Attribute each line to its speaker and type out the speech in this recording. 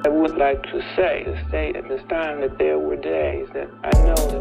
Speaker 1: I would like to say, to state at this time that there were days that I know